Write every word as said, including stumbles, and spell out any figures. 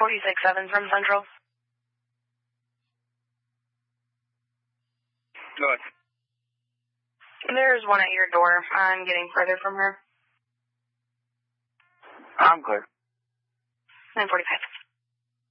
forty-six seven from Central. Good. There's one at your door. I'm getting further from her. I'm clear. nine forty-five.